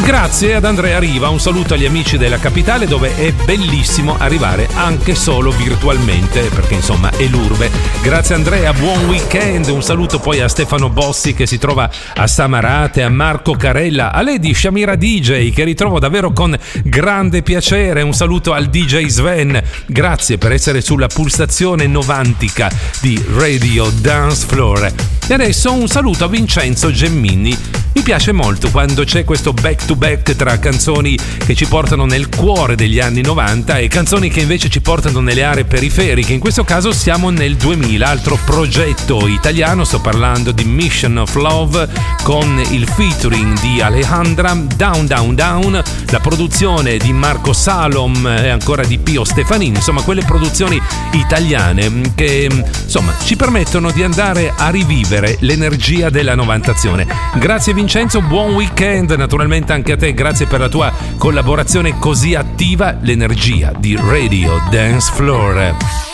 Grazie ad Andrea Riva, un saluto agli amici della capitale dove è bellissimo arrivare anche solo virtualmente perché insomma è l'urbe. Grazie Andrea, buon weekend, un saluto poi a Stefano Bossi che si trova a Samarate, a Marco Carella, a Lady Shamira DJ che ritrovo davvero con grande piacere, un saluto al DJ Sven, grazie per essere sulla pulsazione novantica di Radio Dance Floor. E adesso un saluto a Vincenzo Gemmini. Mi piace molto quando c'è questo back to back tra canzoni che ci portano nel cuore degli anni 90 e canzoni che invece ci portano nelle aree periferiche. In questo caso siamo nel 2000, altro progetto italiano, sto parlando di Mission of Love con il featuring di Alejandra, Down Down Down, la produzione di Marco Salom e ancora di Pio Stefanini, insomma quelle produzioni italiane che insomma ci permettono di andare a rivivere l'energia della novantazione. Grazie Vincenzo, buon weekend naturalmente anche a te, grazie per la tua collaborazione così attiva, l'energia di Radio Dance Floor.